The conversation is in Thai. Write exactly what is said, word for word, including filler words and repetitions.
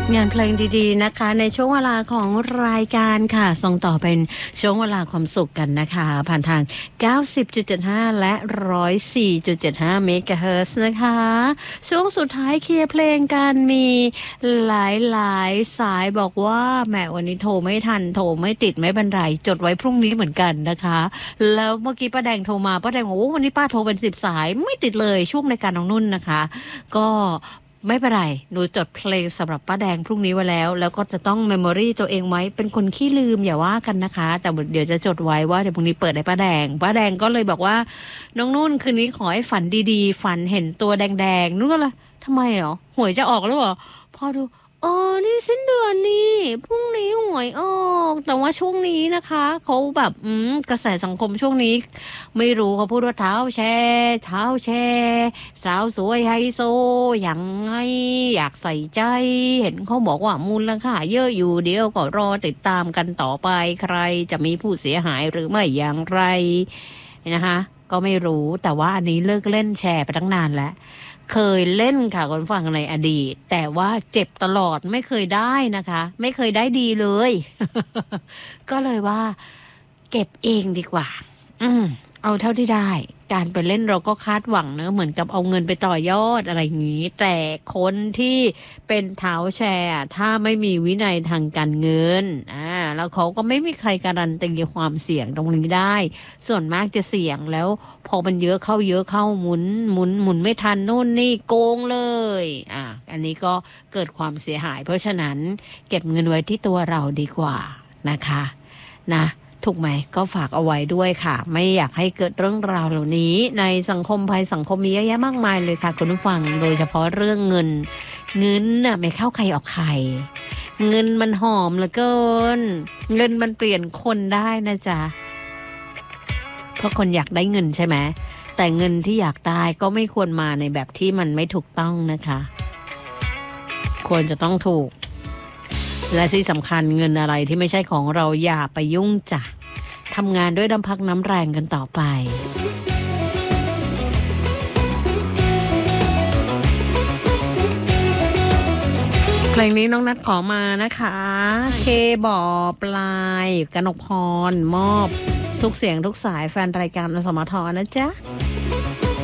งานเพลงดีๆนะคะในช่วงเวลาของรายการค่ะส่งต่อเป็นช่วงเวลาความสุขกันนะคะผ่านทาง เก้าสิบจุดเจ็ดห้า และ หนึ่งร้อยสี่จุดเจ็ดห้า เมกะเฮิรตซ์นะคะช่วงสุดท้ายเคลียร์เพลงกันมีหลายๆสายบอกว่าแหมวันนี้โทรไม่ทันโทรไม่ติดไม่เป็นไรจดไว้พรุ่งนี้เหมือนกันนะคะแล้วเมื่อกี้ป้าแดงโทรมาป้าแดงบอกว่าวันนี้ป้าโทรเป็นสิบสายไม่ติดเลยช่วงรายการน้องนุ่นนะคะก็ไม่เป็นไรหนูจดเพลงสำหรับป้าแดงพรุ่งนี้ไว้แล้วแล้วก็จะต้องเมมโมรี่ตัวเองไว้เป็นคนขี้ลืมอย่าว่ากันนะคะแต่เดี๋ยวจะจดไว้ว่าเดี๋ยวพรุ่งนี้เปิดให้ป้าแดงป้าแดงก็เลยบอกว่าน้องนุ่นคืนนี้ขอให้ฝันดีๆฝันเห็นตัวแดงๆนุ่นก็เลยทำไมเหรอหวยจะออกแล้วเหรอพอดูอ๋อนี่สิ้นเดือนนี่พรุ่งนี้หวยออกแต่ว่าช่วงนี้นะคะเขาแบบอืมกระแสสังคมช่วงนี้ไม่รู้เขาพูดว่าเท้าแชร์เท้าแชร์สาวสวยไฮโซอย่างไงอยากใส่ใจเห็นเขาบอกว่ามูลค่าเยอะอยู่เดี๋ยวก็รอติดตามกันต่อไปใครจะมีผู้เสียหายหรือไม่อย่างไรนะคะก็ไม่รู้แต่ว่าอันนี้เลิกเล่นแชร์ไปตั้งนานแล้วเคยเล่นค่ะคนฟังในอดีตแต่ว่าเจ็บตลอดไม่เคยได้นะคะไม่เคยได้ดีเลย ก็เลยว่าเก็บเองดีกว่าอืมเอาเท่าที่ได้การไปเล่นเราก็คาดหวังเนอะเหมือนกับเอาเงินไปต่อยอดอะไรอย่างนี้แต่คนที่เป็นเท้าแชร์ถ้าไม่มีวินัยทางการเงินอ่าแล้วเขาก็ไม่มีใครการันตีความเสี่ยงตรงนี้ได้ส่วนมากจะเสี่ยงแล้วพอมันเยอะเข้าเยอะเข้าหมุนหมุนหมุนไม่ทันนู่นนี่โกงเลยอ่าอันนี้ก็เกิดความเสียหายเพราะฉะนั้นเก็บเงินไว้ที่ตัวเราดีกว่านะคะนะถูกไหมก็ฝากเอาไว้ด้วยค่ะไม่อยากให้เกิดเรื่องราวเหล่านี้ในสังคมภัยสังคมมีเยอะแยะมากมายเลยค่ะคุณผู้ฟังโดยเฉพาะเรื่องเงินเงินน่ะไม่เข้าใครออกใครเงินมันหอมเหลือเกินเงินมันเปลี่ยนคนได้นะจ๊ะเพราะคนอยากได้เงินใช่ไหมแต่เงินที่อยากได้ก็ไม่ควรมาในแบบที่มันไม่ถูกต้องนะคะควรจะต้องถูกและที่สำคัญเงินอะไรที่ไม่ใช่ของเราอย่าไปยุ่งจ้ะทำงานด้วยน้ำพักน้ำแรงกันต่อไปเพลงนี้น้องนัทขอมานะคะเคบ่อปลายกนกพรมอบทุกเสียงทุกสายแฟนรายการอสมทนะจ๊ะ